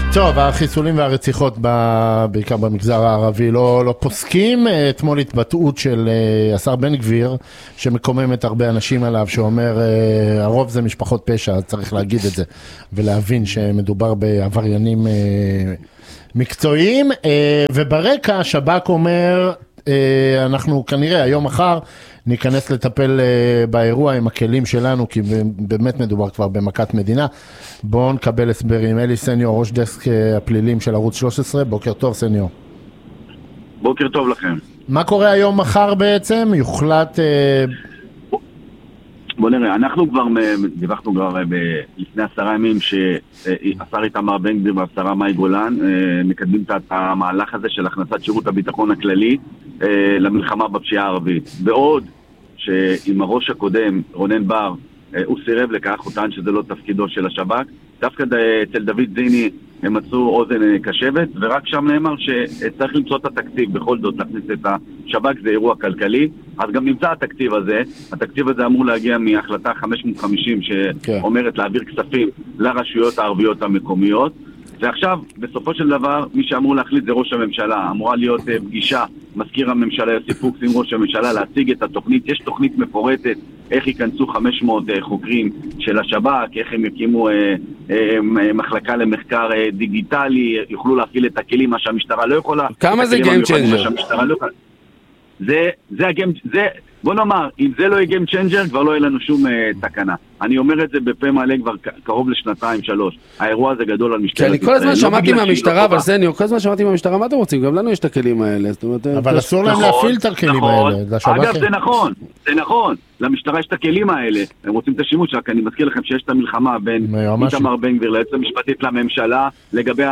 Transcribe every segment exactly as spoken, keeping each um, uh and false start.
טוב, החיסולים והרציחות ב... בעיקר במגזר הערבי לא, לא פוסקים. אתמול התבטאות של uh, השר בן גביר שמקוממת הרבה אנשים עליו, שאומר uh, הרוב זה משפחות פשע, צריך להגיד את זה ולהבין שמדובר בעבריינים uh, מקצועיים. uh, וברקע השב"כ אומר uh, אנחנו כנראה היום מחר ניכנס לטפל uh, באירוע עם הכלים שלנו, כי באמת מדובר כבר במכת מדינה. בואו נקבל הסברים. אלי סניור, ראש דסק uh, הפלילים של ערוץ שלוש עשרה. בוקר טוב סניור. בוקר טוב לכם. מה קורה היום מחר בעצם? יוחלט... Uh... בוא נראה, אנחנו כבר דיווחנו כבר ב- לפני עשרה ימים שהשר איתמר בן גביר והשרה מאי גולן uh, מקדמים את המהלך הזה של הכנסת שירות הביטחון הכללי uh, למלחמה בפשיעה הערבית. בעוד שעם הראש הקודם, רונן בר, uh, הוא סירב לכך, הוא טען שזה לא תפקידו של השב"כ. דווקא אצל דוד זיני הם מצאו אוזן קשבת, ורק שם נאמר שצריך למצוא את התקציב. בכל זאת להכניס את השב"כ, זה אירוע כלכלי, אז גם נמצא התקציב הזה. התקציב הזה אמור להגיע מהחלטה חמש מאות וחמישים שאומרת להעביר כספים לרשויות הערביות המקומיות. ועכשיו, בסופו של דבר, מי שאמור להחליט זה ראש הממשלה. אמורה להיות פגישה, מזכיר הממשלה יוסי פוקס עם ראש הממשלה, להציג את התוכנית. יש תוכנית מפורטת איך ייכנסו חמש מאות חוקרים של השב"כ, איך הם יקימו אה, אה, מחלקה למחקר אה, דיגיטלי, יוכלו להפעיל את הכלים, מה שהמשטרה לא יכולה. כמה זה game changer? לא זה, זה הגיים, זה, בוא נאמר, אם זה לא יהיה game changer, כבר לא יהיה לנו שום uh, תקנה. אני אומר את זה בפה מלא כבר קרוב לשנתיים, שלוש. האירוע הזה גדול על משטרת ישראל. כי אני כל הזמן שמעתי מהמשטרה, אבל סניור, כל הזמן שמעתי מהמשטרה, מה אתם רוצים? גם לנו יש את הכלים האלה. אבל אסור להם להפעיל את הכלים האלה. אגב, זה נכון, זה נכון. למשטרה יש את הכלים האלה. הם רוצים את השימוש, רק אני מזכיר לכם שיש את המלחמה בין איתמר בן גביר ליועצת המשפטית לממשלה, לגבי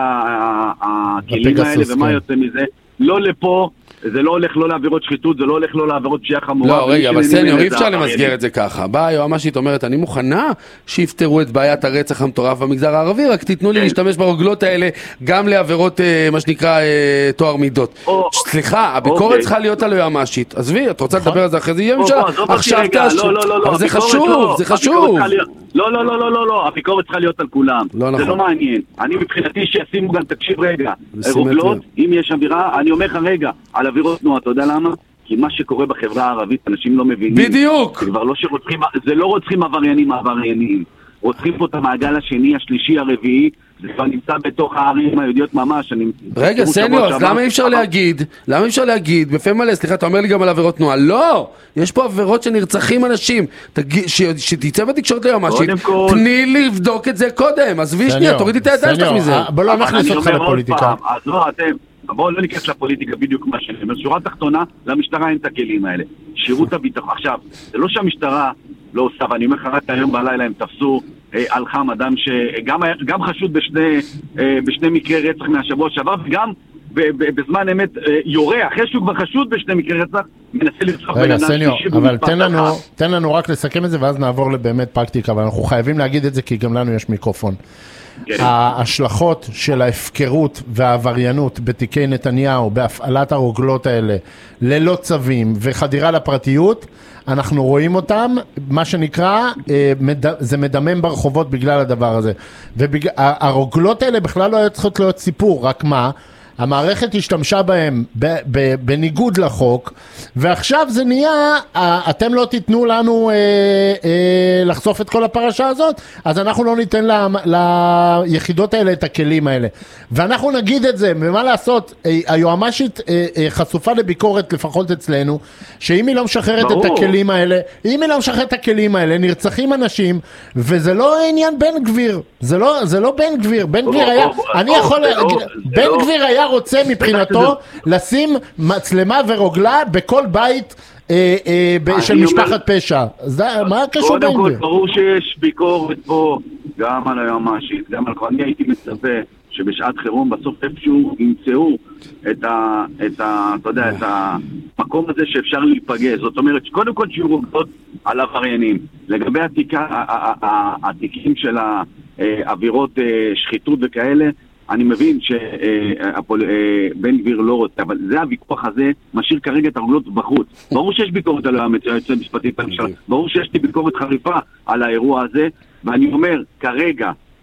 הכלים האלה, ומה יוצא מזה. לא לפה, זה לא הולך לא לעבירות שחיתות, זה לא הולך לא לעבירות פשיעה חמורה. לא, רגע, אבל סניור, אי אפשר למסגר את זה ככה. באה היועמ"שית אומרת, אני מוכנה שיפתרו את בעיית הרצח המטורף במגזר הערבי, רק תיתנו לי להשתמש ברוגלות האלה גם לעבירות, מה שנקרא, תואר מידות. סליחה, הביקורת צריכה להיות על היועמ"שית. עזבי, את רוצה לדבר על זה אחרי זה, יהיה ממשלה. עכשיו תאשרו. אבל זה חשוב, זה חשוב. לא, לא, לא, לא, לא, הביקורת צריכה להיות על כולם. זה לא מעניין. אני מבחינתי שישימו גם, תקשיב רגע, רוגלות, אם יש אווירה, אני אומר לך רגע, על אווירות תנועה, אתה יודע למה? כי מה שקורה בחברה הערבית, אנשים לא מבינים. בדיוק. זה כבר לא שרוצחים, זה לא רוצחים עבריינים עבריינים. רוצחים פה את המעגל השני, השלישי, הרביעי, זה כבר נמצא בתוך הערים היהודיות ממש. רגע, סניור, אז למה אי אפשר להגיד, למה אי אפשר להגיד, בפה מלא, סליחה, אתה אומר לי גם על עבירות תנועה, לא! יש פה עבירות שנרצחים אנשים, שתצא בתקשורת ליועמ"שית, תני לבדוק את זה קודם, עזבי שנייה, תורידי את הידיים שלך מזה. בוא לא נכניס אותך לפוליטיקה. אז לא, אתם, בואו לא ניכנס לפוליטיקה בדיוק מה שאני, שורה תחתונה, למשטרה אין את הכלים האלה. שירות הביטחון, עכשיו, זה לא שהמשטרה לא עושה, ואני אומר לך רק היום בלילה הם תפסו על חם אדם שגם חשוד בשני, בשני מקרי רצח מהשבוע שעבר, וגם בזמן אמת יורה, אחרי שהוא כבר חשוד בשני מקרי רצח, מנסה לרצוח בן אדם שישי. אבל תן לנו, תן לנו רק לסכם את זה, ואז נעבור לבאמת פרקטיקה, ואנחנו חייבים להגיד את זה, כי גם לנו יש מיקרופון. ההשלכות של ההפקרות והעבריינות בתיקי נתניהו, בהפעלת הרוגלות האלה, ללא צווים וחדירה לפרטיות, אנחנו רואים אותם, מה שנקרא, זה מדמם ברחובות בגלל הדבר הזה. והרוגלות האלה בכלל לא היו צריכות להיות סיפור, רק מה? המערכת השתמשה בהם בניגוד לחוק, ועכשיו זה נהיה, אתם לא תיתנו לנו לחשוף את כל הפרשה הזאת, אז אנחנו לא ניתן ליחידות האלה את הכלים האלה. ואנחנו נגיד את זה, ומה לעשות, היועמ"שית חשופה לביקורת לפחות אצלנו, שאם היא לא משחררת את הכלים האלה, אם היא לא משחררת את הכלים האלה, נרצחים אנשים, וזה לא עניין בן גביר, זה לא, זה לא בן גביר, בן גביר היה, אני יכול, בן גביר היה רוצה מבחינתו לשים מצלמה ורוגלה בכל בית של משפחת פשע. מה קשור בן גביר? ברור שיש ביקורת פה גם על היועמ"שית, גם על כל... אני הייתי מצפה שבשעת חירום בסוף איפשהו ימצאו את ה... את ה... אתה יודע, את המקום הזה שאפשר להיפגש. זאת אומרת, קודם כל שיהיו רוגלות על עבריינים. לגבי התיקים של העבירות שחיתות וכאלה, אני מבין שבן גביר לא רוצה, אבל זה הוויכוח הזה משאיר כרגע את הרוגלות בחוץ. ברור שיש ביקורת על היועצת המשפטית לממשלה, ברור שיש לי ביקורת חריפה על האירוע הזה, ואני אומר, כרגע,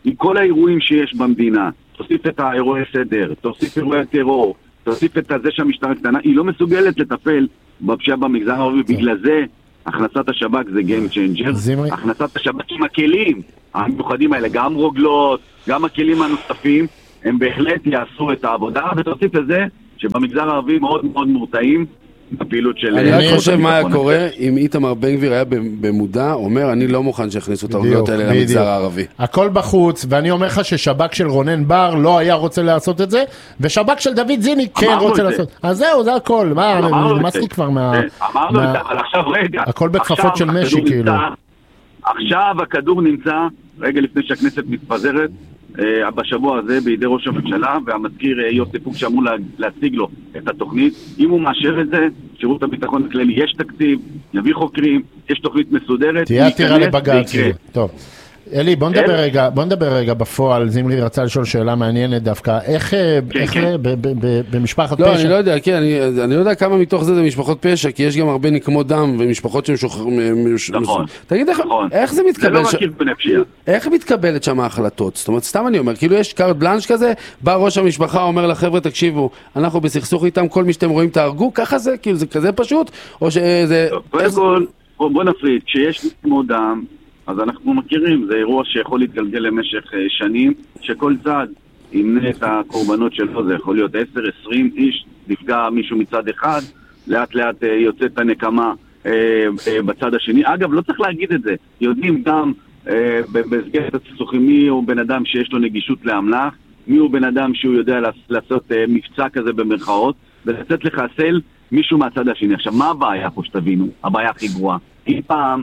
עם כל האירועים שיש במדינה, תוסיף את האירועי סדר, תוסיף אירועי טרור, תוסיף את זה שהמשטרה קטנה, היא לא מסוגלת לטפל בפשיעה במגזר הערבי, בגלל זה הכנסת השב"כ זה game changer, הכנסת השב"כ עם הכלים המיוחדים האלה, גם רוגלות, גם הכלים הנוספים, הם בהחלט יעשו את העבודה, ותוסיף לזה שבמגזר הערבי מאוד מאוד מורתעים בפעילות של... אני רק חושב מה היה קורה אם איתמר בן גביר היה במודע, אומר אני לא מוכן שיכניסו את הרוגלות האלה למגזר הערבי. הכל בחוץ, ואני אומר לך ששב"כ של רונן בר לא היה רוצה לעשות את זה, ושב"כ של דוד זיני כן רוצה לעשות. אז זהו, זה הכל. מה, נמאס כבר מה... אמרנו את זה, אבל עכשיו רגע. הכל בכפפות של משי כאילו. עכשיו הכדור נמצא, רגע לפני שהכנסת מתפזרת, בשבוע הזה בידי ראש הממשלה, והמזכיר יוסף פוק שאמור להציג לו את התוכנית. אם הוא מאשר את זה, שירות הביטחון הכללי, יש תקציב, יביא חוקרים, יש תוכנית מסודרת. תהיה עתירה לבג"ץ. טוב. אלי, בוא נדבר רגע, בוא נדבר רגע בפועל. זמרי רצה לשאול שאלה מעניינת דווקא. איך, איך במשפחת פשע? לא, אני לא יודע, כן, אני לא יודע כמה מתוך זה זה משפחות פשע, כי יש גם הרבה נקמות דם ומשפחות שמשוחררים. נכון. תגיד, איך זה מתקבל? זה לא רק ארגוני פשיעה. איך מתקבלת שם ההחלטות? זאת אומרת, סתם אני אומר, כאילו יש קארט בלנש כזה, בא ראש המשפחה, אומר לחבר'ה, תקשיבו, אנחנו בסכסוך איתם, כל מי שאתם רואים תהרגו, ככה זה, כאילו זה כזה פשוט, או שזה... בוא נפריד, כשיש נקמות דם, אז אנחנו מכירים, זה אירוע שיכול להתגלגל למשך שנים, שכל צד ימנה את הקורבנות שלו, זה יכול להיות עשר עשרים איש, נפגע מישהו מצד אחד, לאט לאט יוצא את הנקמה בצד השני. אגב, לא צריך להגיד את זה, יודעים גם במסגרת הסכסוכים מי הוא בן אדם שיש לו נגישות לאמל"ח, מי הוא בן אדם שהוא יודע לעשות מבצע כזה במרכאות, ולצאת לחסל מישהו מהצד השני. עכשיו, מה הבעיה פה שתבינו? הבעיה הכי גרועה. אי פעם,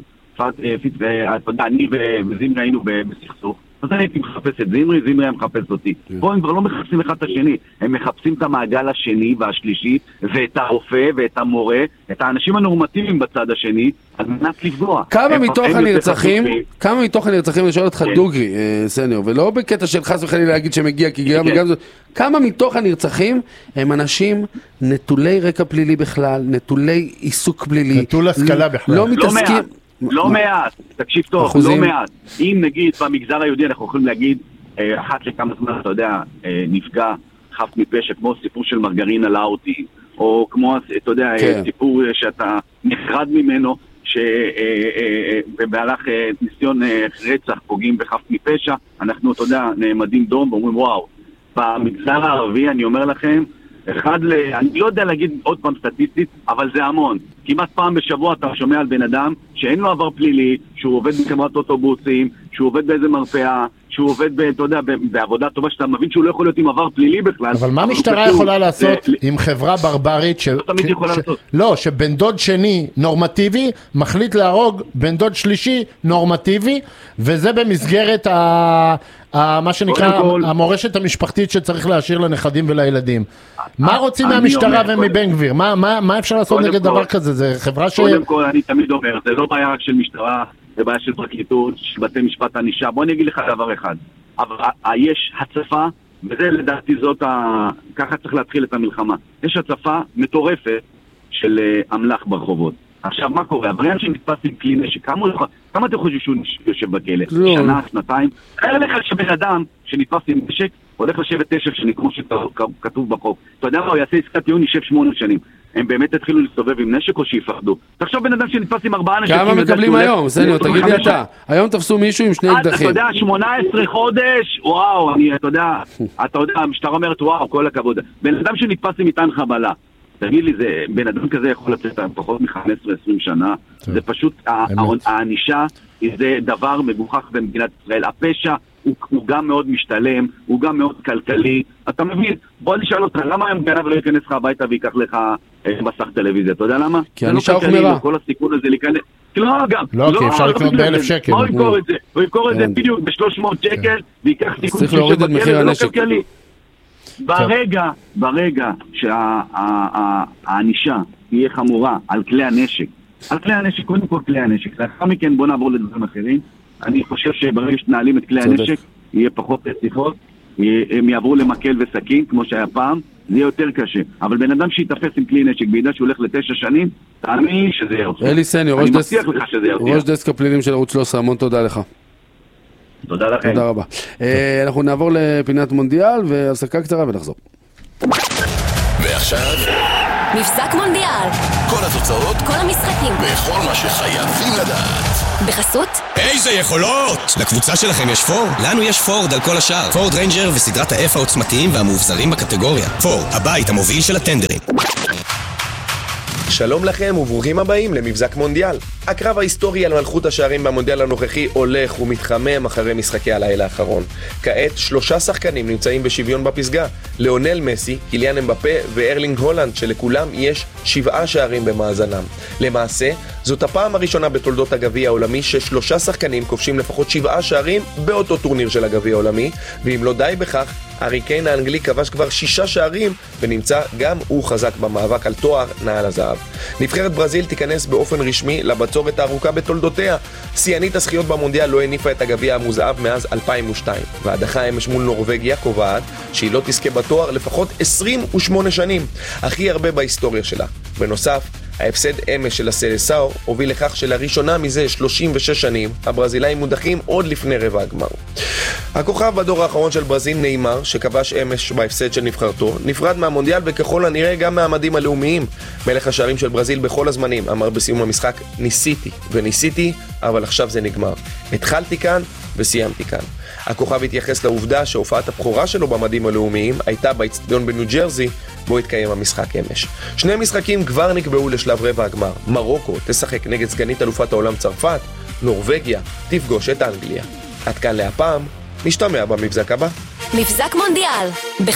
אני וזמרי היינו בסכסוך, אז אני הייתי מחפש את זמרי, זמרי היה מחפש אותי. פה הם כבר לא מחפשים אחד את השני, הם מחפשים את המעגל השני והשלישי, ואת הרופא ואת המורה, את האנשים הנורמטיביים בצד השני, על מנת לפגוע. כמה מתוך הנרצחים, כמה מתוך הנרצחים, אני שואל אותך דוגרי, סניור, ולא בקטע של חס וחלילה להגיד שמגיע, כי גם וגם זאת, כמה מתוך הנרצחים הם אנשים נטולי רקע פלילי בכלל, נטולי עיסוק פלילי, נטול השכלה בכלל. לא מתעסקים... לא מעט, תקשיב טוב, לא מעט. אם נגיד במגזר היהודי אנחנו יכולים להגיד אחת לכמה זמן, אתה יודע, נפגע חף מפשע, כמו סיפור של מרגרינה לאוטי, או כמו, אתה יודע, סיפור שאתה נחרד ממנו, שבמהלך ניסיון רצח פוגעים בחף מפשע, אנחנו, אתה יודע, נעמדים דום ואומרים וואו. במגזר הערבי אני אומר לכם, אחד ל... אני לא יודע להגיד עוד פעם סטטיסטית, אבל זה המון. כמעט פעם בשבוע אתה שומע על בן אדם שאין לו עבר פלילי, שהוא עובד בחברת אוטובוסים, שהוא עובד באיזה מרפאה, שהוא עובד, אתה יודע, בעבודה טובה, שאתה מבין שהוא לא יכול להיות עם עבר פלילי בכלל. אבל מה המשטרה יכולה לעשות עם חברה ברברית ש... לא תמיד יכולה לעשות. לא, שבן דוד שני נורמטיבי מחליט להרוג בן דוד שלישי נורמטיבי, וזה במסגרת ה... מה שנקרא המורשת המשפחתית שצריך להשאיר לנכדים ולילדים. מה רוצים מהמשטרה ומבן גביר? מה אפשר לעשות נגד דבר כזה? זה חברה ש... קודם כל, אני תמיד אומר, זה לא בעיה רק של משטרה, זה בעיה של פרקליטות, של בתי משפט ענישה. בוא אני אגיד לך דבר אחד. אבל יש הצפה, וזה לדעתי זאת ה... ככה צריך להתחיל את המלחמה. יש הצפה מטורפת של אמל"ח ברחובות. עכשיו, מה קורה? עבריין שנתפס עם כלי נשק, כמה, כמה אתם חושבים שהוא יושב בכלא? שנה, שנתיים? תאר לך שבן אדם שנתפס עם נשק, הולך לשבת תשע שנים, כמו שכתוב בחוק. אתה יודע מה, הוא יעשה עסקת טיעון, יישב שמונה שנים. הם באמת התחילו להסתובב עם נשק או שיפחדו? תחשוב בן אדם שנתפס עם ארבעה נשקים... כמה מקבלים היום? סניור, תגיד לי אתה. היום תפסו מישהו עם שני אקדחים. אתה יודע, שמונה עשרה חודש, וואו, אני, אתה יודע, אתה יודע, המשטרה אומרת, וואו, כל הכבוד. בן אדם שנתפס עם מטען חבלה. תגיד לי, זה, בן אדם כזה יכול לצאת פחות מ-חמש עשרה עשרים שנה, זה פשוט, הענישה זה דבר מגוחך במדינת ישראל. הפשע הוא, הוא גם מאוד משתלם, הוא גם מאוד כלכלי. אתה מבין? בוא נשאל אותך, למה היום גנב לא ייכנס לך הביתה ויקח לך מסך טלוויזיה? אתה יודע למה? כי הענישה הוחמרה. כל הסיכון הזה להיכנס... לא, גם. לא, כי אפשר לקנות באלף שקל. מה הוא ימכור את זה? הוא ימכור את זה בדיוק ב-שלוש מאות שקל, ויקח סיכון צריך להוריד את מחיר הנשק. ברגע, ברגע שהענישה תהיה חמורה על כלי הנשק, על כלי הנשק, קודם כל כלי הנשק, לאחר מכן בוא נעבור לדברים אחרים. אני חושב שברגע שנעלים את כלי הנשק, יהיה פחות שיחות, הם יעברו למקל וסכין, כמו שהיה פעם, זה יהיה יותר קשה. אבל בן אדם שיתאפס עם כלי נשק בידע שהוא הולך לתשע שנים, תאמין שזה יהיה. אלי סניור, ראש דסק הפלילים של ערוץ שלוש עשרה, המון תודה לך. תודה לכם. תודה רבה. אנחנו נעבור לפינת מונדיאל והפסקה קצרה ונחזור. ועכשיו מבזק מונדיאל, כל התוצאות, כל המשחקים וכל מה שחייבים לדעת בחסות איזה יכולות! לקבוצה שלכם יש פורד? לנו יש פורד על כל השאר. פורד ריינג'ר וסדרת ה-F העוצמתיים והמאובזרים בקטגוריה. פורד, הבית המוביל של הטנדרים. שלום לכם וברוכים הבאים למבזק מונדיאל. הקרב ההיסטורי על מלכות השערים במונדיאל הנוכחי הולך ומתחמם אחרי משחקי הלילה האחרון. כעת שלושה שחקנים נמצאים בשוויון בפסגה, ליאונל מסי, קיליאן אמבפה וארלינג הולנד, שלכולם יש שבעה שערים במאזנם. למעשה, זאת הפעם הראשונה בתולדות הגביע העולמי ששלושה שחקנים כובשים לפחות שבעה שערים באותו טורניר של הגביע העולמי, ואם לא די בכך, הארי קיין האנגלי כבש כבר שישה שערים ונמצא גם הוא חזק במאבק על תואר נעל הזהב. נבחרת ברזיל תיכנס באופן רשמי לבצורת הארוכה בתולדותיה. שיאנית הזכיות במונדיאל לא הניפה את הגביע המוזהב מאז אלפיים ושתיים, וההדחה אמש מול נורווגיה קובעת שהיא לא תזכה בתואר לפחות עשרים ושמונה שנים, הכי הרבה בהיסטוריה שלה. בנוסף, ההפסד אמש של הסלסאו הוביל לכך שלראשונה מזה שלושים ושש שנים הברזילאים מודחים עוד לפני רבע הגמר. הכוכב בדור האחרון של ברזיל, ניימר, שכבש אמש בהפסד של נבחרתו, נפרד מהמונדיאל וככל הנראה גם מהמדים הלאומיים. מלך השערים של ברזיל בכל הזמנים אמר בסיום המשחק, ניסיתי וניסיתי, אבל עכשיו זה נגמר. התחלתי כאן וסיימתי כאן. הכוכב התייחס לעובדה שהופעת הבכורה שלו במדים הלאומיים הייתה באצטדיון בניו ג'רזי, בו התקיים המשחק אמש. שני משחקים כבר נקבעו לשלב רבע הגמר. מרוקו תשחק נגד סגנית אלופת העולם צרפת, נורווגיה תפגוש את אנגליה. עד כאן להפעם, נשתמע במבזק הבא. מבזק מונדיאל